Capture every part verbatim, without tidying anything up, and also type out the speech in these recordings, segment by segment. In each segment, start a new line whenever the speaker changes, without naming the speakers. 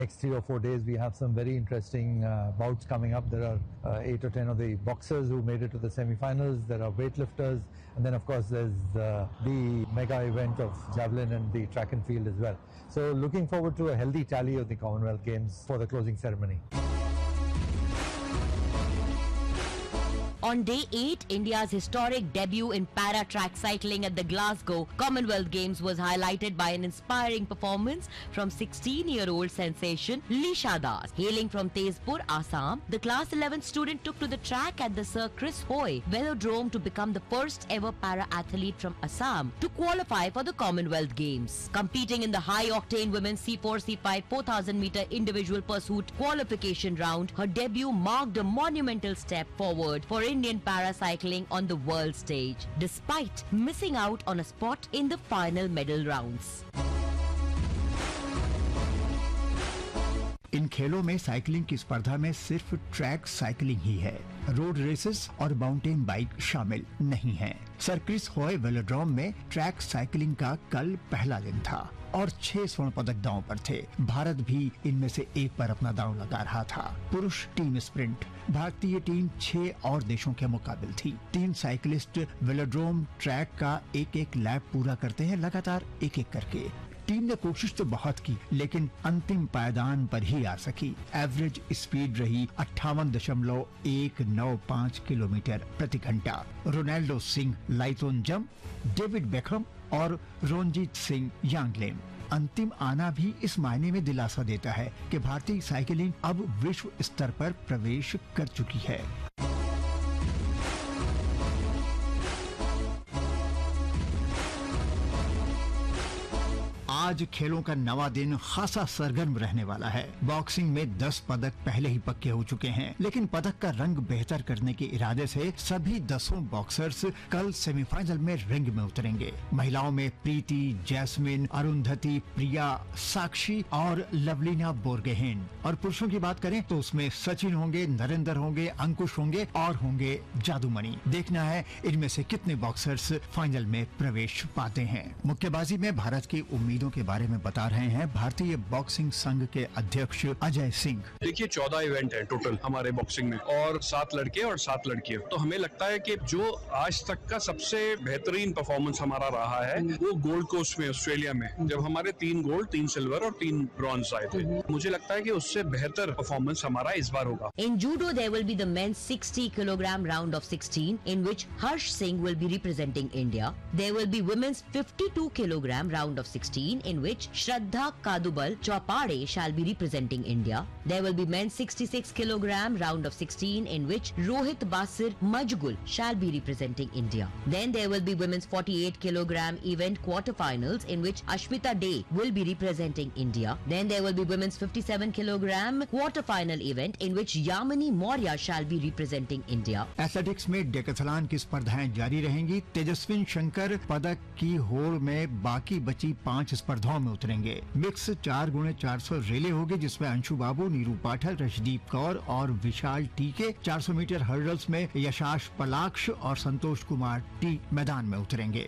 Next three or four days, we have some very interesting uh, bouts coming up. There are uh, eight or ten of the boxers who made it to the semi-finals. There are weightlifters, and then of course there's uh, the mega event of javelin and the track and field as well. So looking forward to a healthy tally of the Commonwealth Games for the closing ceremony.
On day eight, India's historic debut in para-track cycling at the Glasgow Commonwealth Games was highlighted by an inspiring performance from sixteen-year-old sensation Lisha Das. Hailing from Tezpur, Assam, the class eleven student took to the track at the Sir Chris Hoy Velodrome to become the first ever para-athlete from Assam to qualify for the Commonwealth Games. Competing in the high-octane women's C four C five four thousand meter individual pursuit qualification round, her debut marked a monumental step forward for Indian paracycling on the world stage, despite missing out on a spot in the final medal rounds.
इन खेलों में cycling की स्पर्धा में सिर्फ track cycling ही है, road races और mountain bike शामिल नहीं हैं। सर क्रिस हॉय वेलोड्रोम में ट्रैक साइकिलिंग का कल पहला दिन था और छह स्वर्ण पदक दांव पर थे। भारत भी इनमें से एक पर अपना दांव लगा रहा था। पुरुष टीम स्प्रिंट, भारतीय टीम छह और देशों के मुकाबिल थी। तीन साइकिलिस्ट वेलोड्रोम ट्रैक का एक एक लैप पूरा करते हैं, लगातार एक एक करके। टीम ने कोशिश तो बहुत की, लेकिन अंतिम पायदान पर ही आ सकी। एवरेज स्पीड रही अट्ठावन दशमलव एक नौ पाँच किलोमीटर प्रति घंटा। रोनाल्डो सिंह लाइतोनजम, डेविड बेकहम और रोनजीत सिंह यांगलेम। अंतिम आना भी इस मायने में दिलासा देता है कि भारतीय साइकिलिंग अब विश्व स्तर पर प्रवेश कर चुकी है। आज खेलों का नवा दिन खासा सरगर्म रहने वाला है। बॉक्सिंग में दस पदक पहले ही पक्के हो चुके हैं, लेकिन पदक का रंग बेहतर करने के इरादे से सभी दसों बॉक्सर्स कल सेमीफाइनल में रिंग में उतरेंगे। महिलाओं में प्रीति, जैस्मिन, अरुंधति, प्रिया, साक्षी और लवलीना बोरगोहेन। और पुरुषों की बात करें तो उसमें सचिन होंगे, नरेंद्र होंगे, अंकुश होंगे और होंगे जादूमणि। देखना है इनमें से कितने बॉक्सर्स फाइनल में प्रवेश पाते हैं। मुक्केबाजी में भारत की उम्मीदों के बारे में बता रहे हैं भारतीय बॉक्सिंग संघ के अध्यक्ष अजय सिंह।
देखिए चौदह इवेंट है टोटल हमारे बॉक्सिंग में और सात लड़के और सात लड़कियां। तो हमें लगता है कि जो आज तक का सबसे बेहतरीन परफॉर्मेंस हमारा रहा है वो गोल्ड कोस्ट में ऑस्ट्रेलिया में, जब हमारे तीन गोल्ड, तीन सिल्वर और तीन ब्रॉन्ज आए थे। मुझे लगता है कि उससे बेहतर परफॉर्मेंस हमारा इस बार होगा।
In judo there will be the men's sixty kilogram round of sixteen in which Harsh Singh will be representing India. There will be women's fifty-two kilogram round of sixteen in which Shraddha Kadubal Chopade shall be representing India. There will be men's sixty-six kilogram round of sixteen in which Rohit Basir Majgul shall be representing India. Then there will be women's forty-eight kilogram event quarterfinals in which Ashmita Dey will be representing India. Then there will be women's fifty-seven kilogram quarterfinal event in which Yamini Maurya shall be representing India.
Athletics में Decathlon की स्पर्धाएं जारी रहेंगी। तेजस्विन शंकर पदक की होड़ में बाकी बची पांच स्पर्धाओं में उतरेंगे। मिक्स चार गुणे चार सौ रेले होगी, जिसमें अंशु बाबू, नीरू पाठक, रशदीप कौर और विशाल टीके। चार सौ मीटर हर्डल्स में यशाश पलाक्ष और संतोष कुमार टी मैदान में उतरेंगे।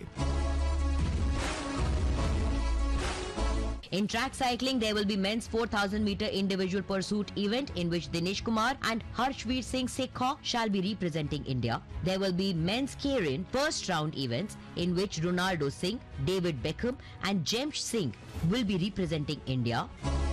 In track cycling, there will be men's four thousand meter individual pursuit event in which Dinesh Kumar and Harshveer Singh Sekha shall be representing India. There will be men's Keirin first round events in which Ronaldo Singh, David Beckham and James Singh will be representing India.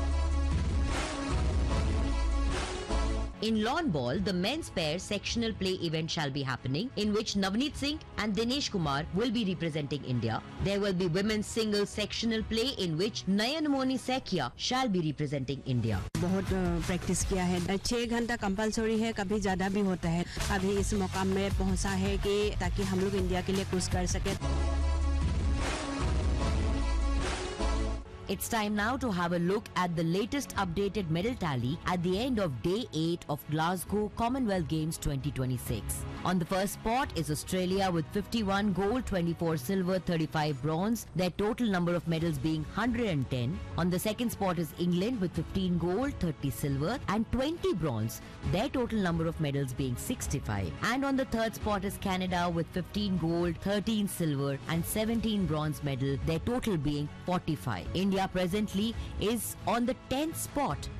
In lawn ball, the men's pair sectional play event shall be happening in which Navneet Singh and Dinesh Kumar will be representing India. There will be women's single sectional play in which Nayanmoni Sekia shall be representing India.
बहुत practice किया है, छह घंटा compulsory है, कभी ज्यादा भी होता है। अभी इस मुकाम में पहुंचा है कि ताकि हम लोग इंडिया के लिए कुछ कर सके।
It's time now to have a look at the latest updated medal tally at the end of day eight of Glasgow Commonwealth Games twenty twenty-six. On the first spot is Australia with fifty-one gold, twenty-four silver, thirty-five bronze, their total number of medals being one hundred ten. On the second spot is England with fifteen gold, thirty silver and twenty bronze, their total number of medals being sixty-five. And on the third spot is Canada with fifteen gold, thirteen silver and seventeen bronze medal, their total being forty-five. India India presently is on the tenth spot